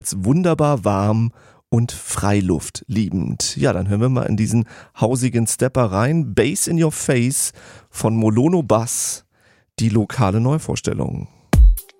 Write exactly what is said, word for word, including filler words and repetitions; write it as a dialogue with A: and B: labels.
A: wunderbar warm und Freiluft liebend. Ja, dann hören wir mal in diesen hausigen Stepper rein. Bass in Your Face von Molono Bass, die lokale Neuvorstellung.